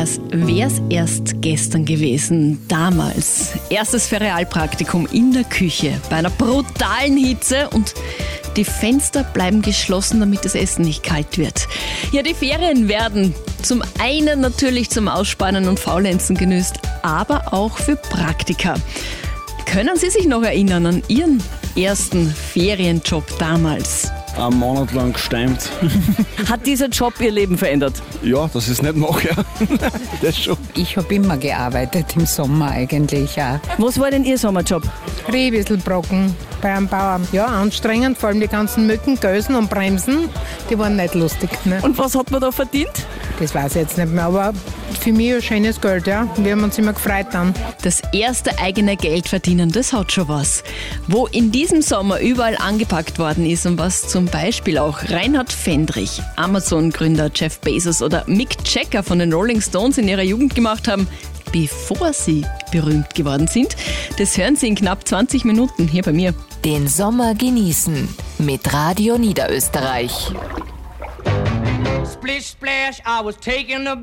als wär's erst gestern gewesen. Damals. Erstes Ferialpraktikum in der Küche bei einer brutalen Hitze und die Fenster bleiben geschlossen, damit das Essen nicht kalt wird. Ja, die Ferien werden zum einen natürlich zum Ausspannen und Faulenzen genützt, aber auch für Praktika. Können Sie sich noch erinnern an Ihren ersten Ferienjob damals? Einen Monat lang gestemmt. Hat dieser Job Ihr Leben verändert? Ja, dass ich es nicht mache, ja. Das schon. Ich habe immer gearbeitet, im Sommer eigentlich auch. Was war denn Ihr Sommerjob? Rehwisselbrocken bei einem Bauern. Ja, anstrengend, vor allem die ganzen Mücken, Gösen und Bremsen, die waren nicht lustig. Ne? Und was hat man da verdient? Das weiß ich jetzt nicht mehr, aber für mich ein schönes Geld, ja. Wir haben uns immer gefreut dann. Das erste eigene Geld verdienen, das hat schon was. Wo in diesem Sommer überall angepackt worden ist und was zum Beispiel auch Reinhard Fendrich, Amazon-Gründer Jeff Bezos oder Mick Jagger von den Rolling Stones in ihrer Jugend gemacht haben, bevor sie berühmt geworden sind, das hören Sie in knapp 20 Minuten hier bei mir. Den Sommer genießen mit Radio Niederösterreich. Splish splash, I was taking a